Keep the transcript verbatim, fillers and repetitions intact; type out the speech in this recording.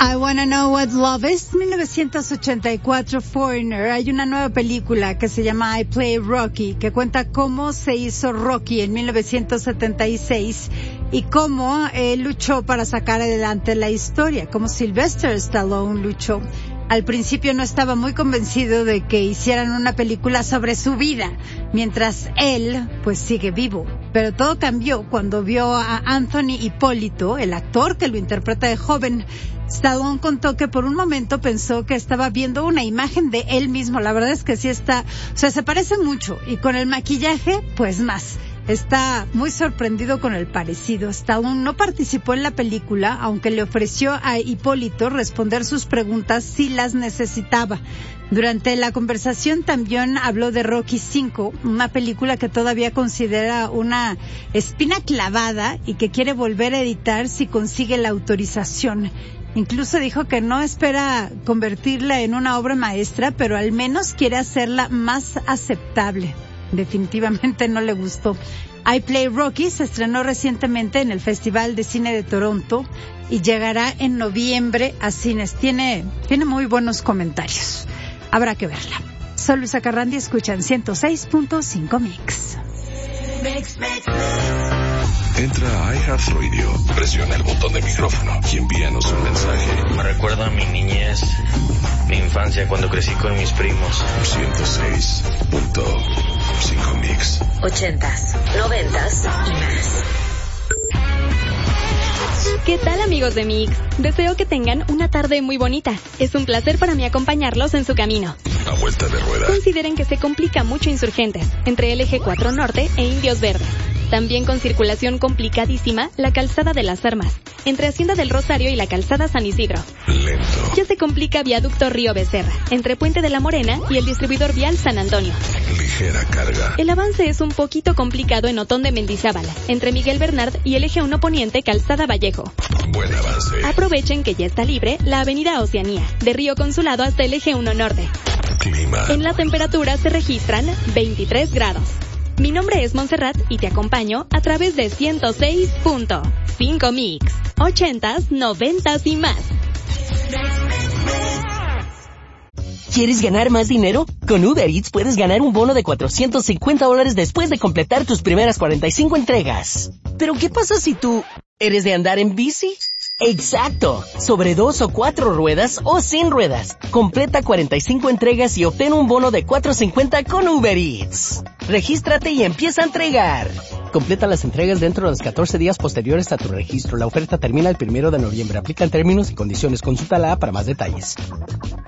I Wanna Know What Love Is, mil novecientos ochenta y cuatro, Foreigner. Hay una nueva película que se llama I Play Rocky, que cuenta cómo se hizo Rocky en mil novecientos setenta y seis y cómo eh, luchó para sacar adelante la historia, cómo Sylvester Stallone luchó. Al principio no estaba muy convencido de que hicieran una película sobre su vida, mientras él, pues, sigue vivo. Pero todo cambió cuando vio a Anthony Hipólito, el actor que lo interpreta de joven. Stallone contó que por un momento pensó que estaba viendo una imagen de él mismo. La verdad es que sí está, o sea, se parece mucho, y con el maquillaje, pues más. Está muy sorprendido con el parecido. Stallone no participó en la película, aunque le ofreció a Hipólito responder sus preguntas si las necesitaba. Durante la conversación también habló de Rocky cinco, una película que todavía considera una espina clavada y que quiere volver a editar si consigue la autorización. Incluso dijo que no espera convertirla en una obra maestra, pero al menos quiere hacerla más aceptable. Definitivamente no le gustó. I Play Rocky se estrenó recientemente en el Festival de Cine de Toronto y llegará en noviembre a cines. Tiene, tiene muy buenos comentarios. Habrá que verla. Soy Luisa Carrandi, escuchan ciento seis punto cinco Mix. Mix, mix, mix. Entra a iHeartRadio, presiona el botón de micrófono y envíanos un mensaje. Me recuerda a mi niñez, mi infancia cuando crecí con mis primos. ciento seis punto cinco Mix. Ochentas, noventas y más. ¿Qué tal, amigos de Mix? Deseo que tengan una tarde muy bonita. Es un placer para mí acompañarlos en su camino. A vuelta de rueda. Consideren que se complica mucho Insurgentes, entre el eje cuatro Norte e Indios Verdes. También con circulación complicadísima, la calzada de las Armas, entre Hacienda del Rosario y la calzada San Isidro. Lento. Ya se complica viaducto Río Becerra, entre Puente de la Morena y el distribuidor vial San Antonio. Ligera carga. El avance es un poquito complicado en Otón de Mendizábal, entre Miguel Bernard y el eje uno Poniente calzada Vallejo. Buen avance. Aprovechen que ya está libre la avenida Oceanía, de Río Consulado hasta el eje uno Norte. Clima. En la temperatura se registran veintitrés grados. Mi nombre es Montserrat y te acompaño a través de ciento seis punto cinco Mix. Ochentas, noventas y más. ¿Quieres ganar más dinero? Con Uber Eats puedes ganar un bono de cuatrocientos cincuenta dólares después de completar tus primeras cuarenta y cinco entregas. ¿Pero qué pasa si tú eres de andar en bici? ¡Exacto! Sobre dos o cuatro ruedas o sin ruedas. Completa cuarenta y cinco entregas y obtén un bono de cuatrocientos cincuenta con Uber Eats. Regístrate y empieza a entregar. Completa las entregas dentro de los catorce días posteriores a tu registro. La oferta termina el primero de noviembre. Aplican términos y condiciones. Consulta la app para más detalles.